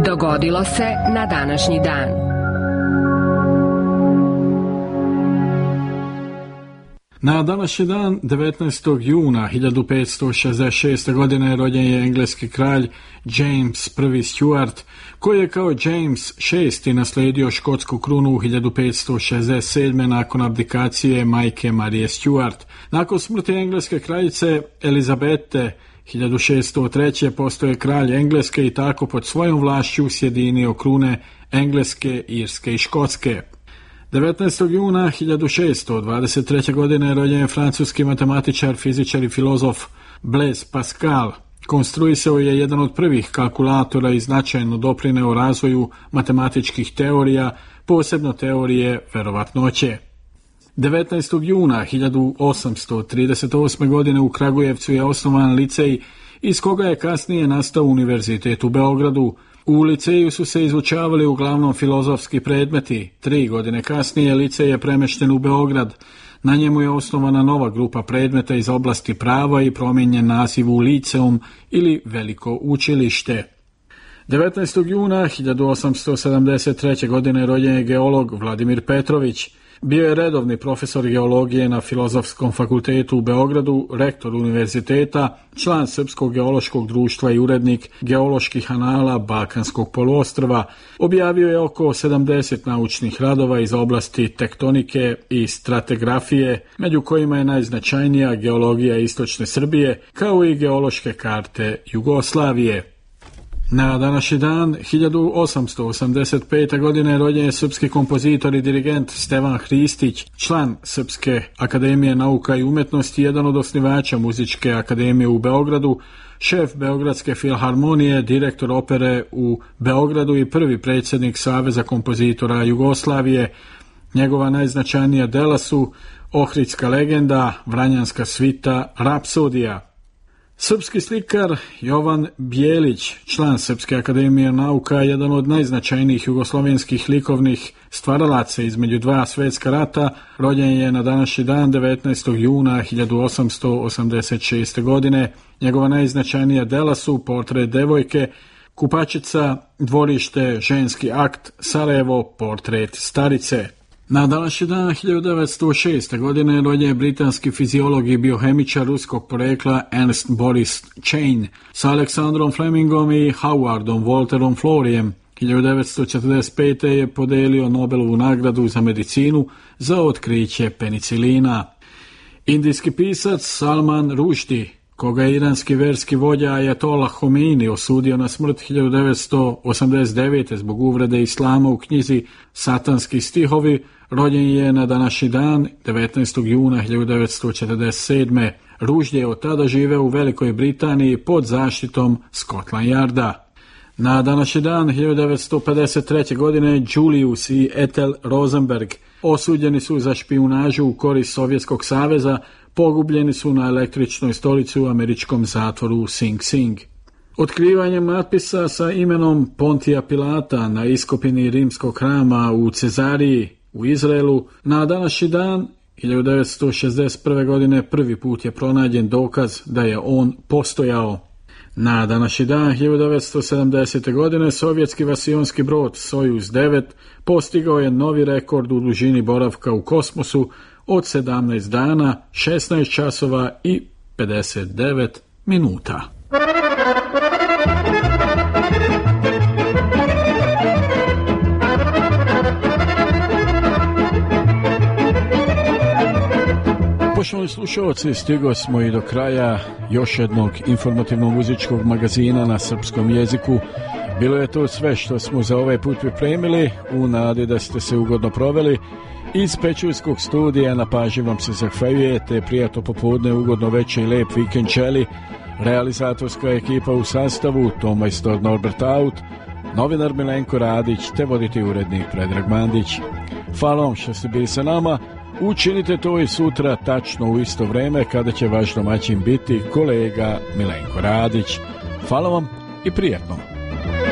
Dogodilo se na današnji dan. Na današnji dan, 19. juna 1566. godine, rođen je engleski kralj James I. Stuart, koji je kao James VI. Naslijedio škotsku krunu u 1567. nakon abdikacije majke Marije Stuart. Nakon smrti engleske kraljice Elizabete 1603. postao je kralj Engleske i tako pod svojom vlašću sjedinio krune Engleske, Irske i Škotske. 19. juna 1623. godine rođen je francuski matematičar, fizičar i filozof Blaise Pascal. Konstruisao je jedan od prvih kalkulatora i značajno doprineo razvoju matematičkih teorija, posebno teorije verovatnoće. 19. juna 1838. godine u Kragujevcu je osnovan licej iz koga je kasnije nastao Univerzitet u Beogradu. U liceju su se izučavali uglavnom filozofski predmeti. 3 godine kasnije licej je premešten u Beograd. Na njemu je osnovana nova grupa predmeta iz oblasti prava i promijenjen naziv u liceum ili veliko učilište. 19. juna 1873. godine rođen je geolog Vladimir Petrović. Bio je redovni profesor geologije na Filozofskom fakultetu u Beogradu, rektor univerziteta, član Srpskog geološkog društva i urednik geoloških anala Balkanskog poluostrva. Objavio je oko 70 naučnih radova iz oblasti tektonike i stratigrafije, među kojima je najznačajnija geologija istočne Srbije, kao i geološke karte Jugoslavije. Na današnji dan, 1885. godine, rođen je srpski kompozitor i dirigent Stevan Hristić, član Srpske akademije nauka i umetnosti, jedan od osnivača Muzičke akademije u Beogradu, šef Beogradske filharmonije, direktor opere u Beogradu i prvi predsjednik Saveza kompozitora Jugoslavije. Njegova najznačajnija dela su Ohridska legenda, Vranjanska svita, Rapsodija. Srpski slikar Jovan Bijelić, član Srpske akademije nauka, jedan od najznačajnijih jugoslovenskih likovnih stvaralaca između dva svjetska rata, rođen je na današnji dan 19. juna 1886. godine. Njegova najznačajnija dela su Portret devojke, Kupačica, Dvorište, Ženski akt, Sarajevo, Portret starice. Na današnji dan 1906. godine rođen je britanski fiziolog i biohemičar ruskog porekla Ernst Boris Chain sa Aleksandrom Flemingom i Howardom Walterom Florijem. 1945. je podelio Nobelovu nagradu za medicinu za otkriće penicilina. Indijski pisac Salman Rushdie, koga je iranski verski vođa Ajatollah Homeini osudio na smrt 1989. zbog uvrede islama u knjizi Satanski stihovi, rođen je na današnji dan 19. juna 1947. Rushdie je od tada živeo u Velikoj Britaniji pod zaštitom Scotland Yarda. Na današnji dan 1953. godine Julius i Ethel Rosenberg osuđeni su za špijunažu u korist Sovjetskog saveza, pogubljeni su na električnoj stolici u američkom zatvoru Sing Sing. Otkrivanjem natpisa sa imenom Pontija Pilata na iskopini rimskog hrama u Cezariji u Izraelu na današnji dan 1961. godine prvi put je pronađen dokaz da je on postojao. Na današnji dan 1970. godine sovjetski vasionski brod Sojuz 9 postigao je novi rekord u dužini boravka u kosmosu od 17 dana, 16 časova i 59 minuta. Poštovani slušalci, stigli smo i do kraja još jednog informativnog muzičkog magazina na srpskom jeziku. Bilo je to sve što smo za ovaj put pripremili, u nadi da ste se ugodno proveli. Iz Pečurskog studija na pažnji vam se zahvaljujete, prijatno popodne, ugodno večer i lijep vikend želi. Realizatorska ekipa u sastavu Tomajstor Norbert Aut, novinar Milenko Radić te voditi urednik Predrag Mandić. Hvala vam što ste bili sa nama. Učinite to i sutra tačno u isto vrijeme kada će vaš domaćin biti kolega Milenko Radić. Hvala vam i prijatno.